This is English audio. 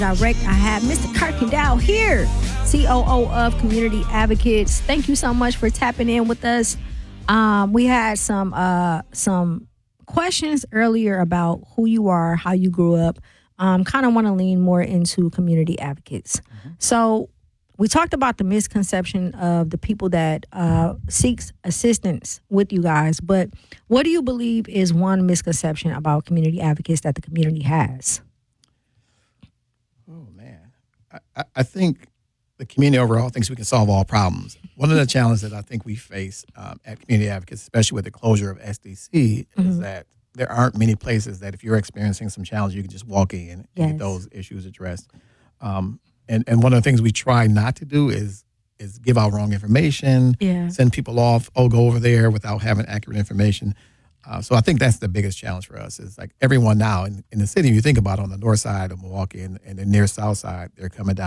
Direct, I have Mr. Kirkendall here, COO of Community Advocates. Thank you so much for tapping in with us. We had some questions earlier about who you are, how you grew up. Kind of want to lean more into community advocates. Mm-hmm. So we talked about the misconception of the people that seeks assistance with you guys, but what do you believe is one misconception about community advocates that the community has? Oh, man. I think the community overall thinks we can solve all problems. One of the challenges that I think we face at Community Advocates, especially with the closure of SDC, is that there aren't many places that if you're experiencing some challenge, you can just walk in and get those issues addressed. And one of the things we try not to do is give out wrong information, send people off, go over there without having accurate information. So I think that's the biggest challenge for us is like everyone now in the city, you think about on the north side of Milwaukee and the near south side, they're coming down